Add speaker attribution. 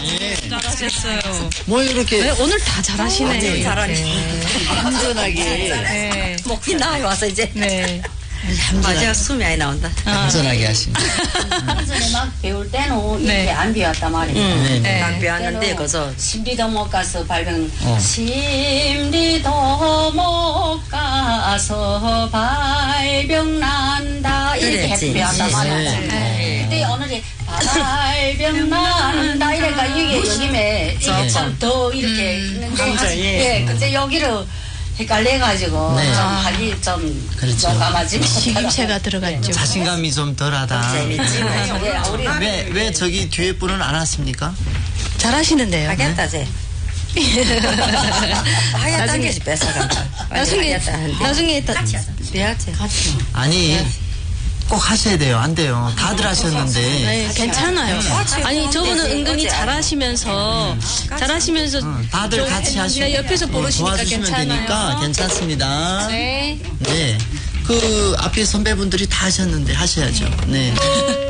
Speaker 1: 잘하셨어요.
Speaker 2: 뭐 이렇게
Speaker 1: 네, 오늘 다 잘하시네.
Speaker 3: 잘하네.
Speaker 2: 얌전하게.
Speaker 1: 네.
Speaker 3: 목이 나와 와서 이제.
Speaker 1: 네.
Speaker 3: 맞아, 숨이 많이 나온다.
Speaker 2: 얌전하게 하시네.
Speaker 4: 전에 막 배울 때는
Speaker 1: 네.
Speaker 4: 이렇게 안 배웠단 말이에요.
Speaker 2: 네.
Speaker 1: 네.
Speaker 3: 딱 배웠는데, 그래서.
Speaker 4: 심리도 못 가서 발병. 심리도 못 가서 발병 난다. 이렇게
Speaker 3: 그랬지.
Speaker 4: 배웠단 말이에요.
Speaker 2: 네.
Speaker 4: 그때 오늘이 발병 난다. 이래가 이게 요즘에 이게 좀 더 이렇게 있는데. 예, 근데 여기를 헷갈려가지고
Speaker 2: 네.
Speaker 4: 좀 하기 좀
Speaker 2: 그렇죠.
Speaker 4: 용감하지.
Speaker 1: 시김새가 들어갔죠.
Speaker 2: 자신감이 좀 덜하다.
Speaker 3: 재밌지, 뭐.
Speaker 4: 예, 우리
Speaker 2: 왜 저기 뒤에 분은 안 왔습니까?
Speaker 1: 잘하시는데요.
Speaker 3: 하겠다, 쟤. 하겠다는 게 뺏어간다.
Speaker 1: 나중에
Speaker 3: 배웠지.
Speaker 2: 아니, 꼭 하셔야 돼요. 안 돼요. 다들 하셨는데.
Speaker 1: 네, 괜찮아요. 아니 저분은 은근히
Speaker 3: 어째.
Speaker 1: 잘하시면서
Speaker 2: 다들 같이 하시고.
Speaker 1: 그냥 옆에서 보시니까
Speaker 2: 도와주시면
Speaker 1: 괜찮아요.
Speaker 2: 되니까 괜찮습니다.
Speaker 1: 네.
Speaker 2: 네. 그 앞에 선배분들이 다 하셨는데 하셔야죠. 네.